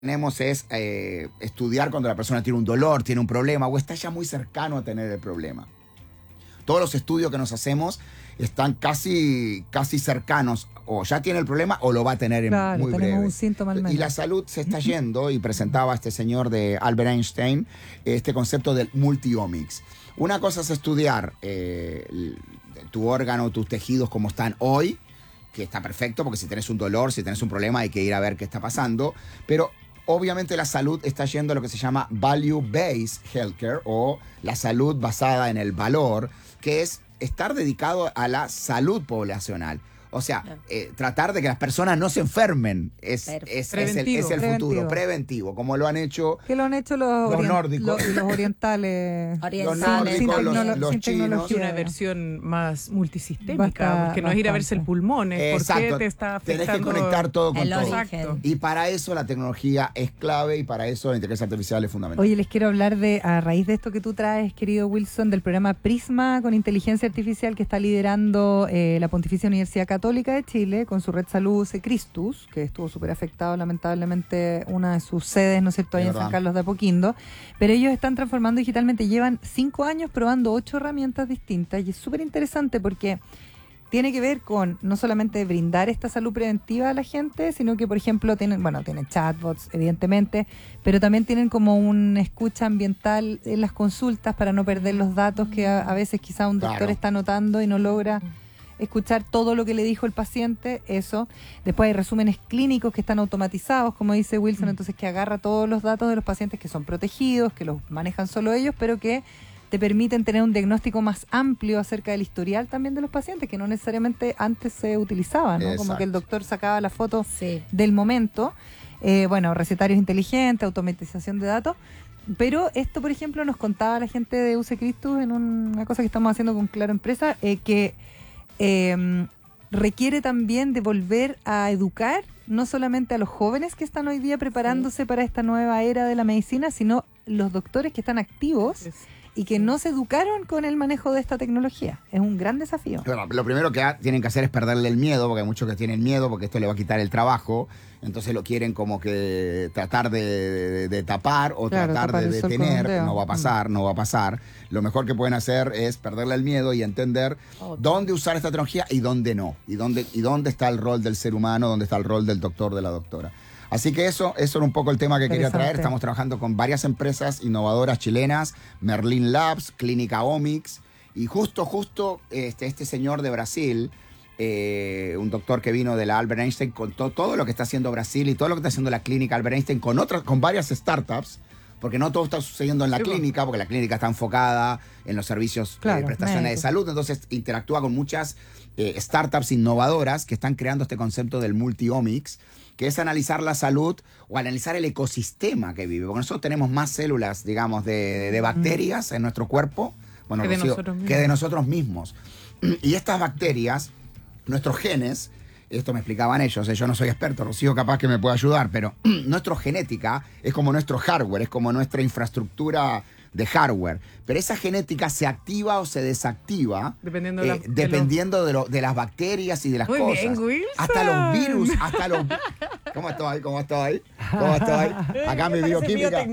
tenemos es estudiar cuando la persona tiene un dolor, tiene un problema o está ya muy cercano a tener el problema. Todos los estudios que nos hacemos están casi cercanos, o ya tiene el problema o lo va a tener en muy breve. Un síntoma al menos. Y la salud se está yendo, y presentaba este señor de Albert Einstein este concepto del multiomics. Una cosa es estudiar tu órgano, tus tejidos como están hoy, que está perfecto, porque si tenés un dolor, si tenés un problema, hay que ir a ver qué está pasando, pero obviamente la salud está yendo a lo que se llama Value-Based Healthcare, o la salud basada en el valor, que es estar dedicado a la salud poblacional. O sea, tratar de que las personas no se enfermen es el futuro, preventivo, como lo han hecho. Que lo han hecho los nórdicos. Los orientales. Los nórdicos, los chinos. Una versión más multisistémica, porque no es ir a verse el pulmón, es por qué te está afectando. Tenés que conectar todo con todo. Exacto. Y para eso la tecnología es clave, y para eso la inteligencia artificial es fundamental. Oye, les quiero hablar a raíz de esto que tú traes, querido Wilson, del programa Prisma con inteligencia artificial que está liderando la Pontificia Universidad Católica de Chile con su red Salud Cristus, que estuvo súper afectado lamentablemente una de sus sedes, ¿no es cierto?, ahí en San Carlos de Apoquindo, pero ellos están transformando digitalmente, llevan 5 años probando 8 herramientas distintas, y es súper interesante porque tiene que ver con no solamente brindar esta salud preventiva a la gente, sino que, por ejemplo, tienen chatbots, evidentemente, pero también tienen como una escucha ambiental en las consultas para no perder los datos que a veces quizá un doctor está anotando y no logra escuchar todo lo que le dijo el paciente, eso. Después hay resúmenes clínicos que están automatizados, como dice Wilson, entonces que agarra todos los datos de los pacientes que son protegidos, que los manejan solo ellos, pero que te permiten tener un diagnóstico más amplio acerca del historial también de los pacientes, que no necesariamente antes se utilizaba, ¿no? Como que el doctor sacaba la foto del momento. Recetarios inteligentes, automatización de datos. Pero esto, por ejemplo, nos contaba la gente de UC Cristus en una cosa que estamos haciendo con Claro Empresa, que requiere también de volver a educar no solamente a los jóvenes que están hoy día preparándose para esta nueva era de la medicina, sino los doctores que están activos y que no se educaron con el manejo de esta tecnología. Es un gran desafío. Bueno, lo primero que tienen que hacer es perderle el miedo, porque hay muchos que tienen miedo porque esto le va a quitar el trabajo, entonces lo quieren como que tratar de tapar o tratar de detener. No va a pasar. Lo mejor que pueden hacer es perderle el miedo y entender dónde usar esta tecnología y dónde no, y dónde está el rol del ser humano, dónde está el rol del doctor, de la doctora. Así que eso era un poco el tema que quería traer. Estamos trabajando con varias empresas innovadoras chilenas, Merlin Labs, Clínica Omics, y justo este señor de Brasil, un doctor que vino de la Albert Einstein, contó todo lo que está haciendo Brasil y todo lo que está haciendo la clínica Albert Einstein con varias startups, porque no todo está sucediendo en la clínica, porque la clínica está enfocada en los servicios de prestaciones de salud, entonces interactúa con muchas startups innovadoras que están creando este concepto del multiomics, que es analizar la salud o analizar el ecosistema que vive, porque nosotros tenemos más células, digamos, de bacterias en nuestro cuerpo, que de nosotros mismos. Y estas bacterias, nuestros genes, esto me explicaban ellos, yo no soy experto, Rocío capaz que me puede ayudar, pero nuestra genética es como nuestro hardware, es como nuestra infraestructura de hardware, pero esa genética se activa o se desactiva dependiendo de las bacterias y de las cosas. Muy bien, Wilson. Hasta los virus, ¿Cómo estoy? Acá mi bioquímica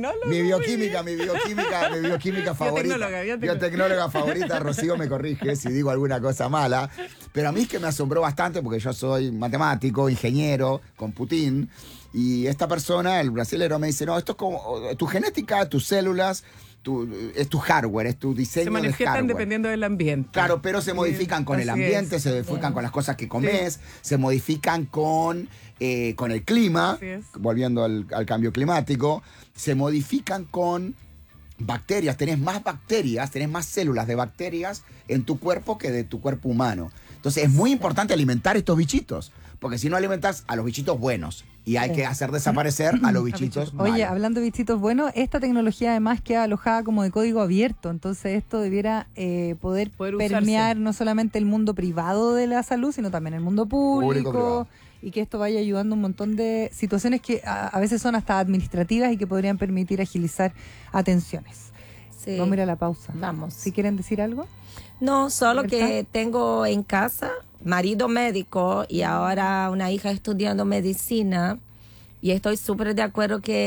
favorita. Biotecnóloga favorita, Rocío me corrige si digo alguna cosa mala, pero a mí es que me asombró bastante porque yo soy matemático, ingeniero, computín, y esta persona, el brasilero, me dice, no, esto es como tu genética, tus células, es tu hardware, es tu diseño de hardware. Se manifiestan dependiendo del ambiente. Claro, pero se modifican con el ambiente, se modifican con las cosas que comes, se modifican con el clima, volviendo al cambio climático, se modifican con bacterias. Tenés más células de bacterias en tu cuerpo que de tu cuerpo humano. Entonces es muy importante alimentar estos bichitos, porque si no alimentas a los bichitos buenos, y hay que hacer desaparecer a los bichitos malos. Oye, hablando de bichitos buenos, esta tecnología además queda alojada como de código abierto, entonces esto debiera poder permear no solamente el mundo privado de la salud, sino también el mundo público, y que esto vaya ayudando un montón de situaciones que a veces son hasta administrativas y que podrían permitir agilizar atenciones. Vamos a ir a la pausa. Vamos. ¿Si quieren decir algo? No, solo que tengo en casa marido médico y ahora una hija estudiando medicina, Y estoy súper de acuerdo que